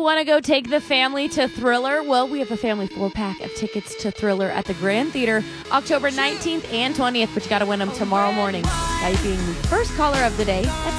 want to go take the family to Thriller? Well, we have a family 4-pack of tickets to Thriller at the Grand Theater October 19th and 20th, but you got to win them tomorrow morning by being the first caller of the day at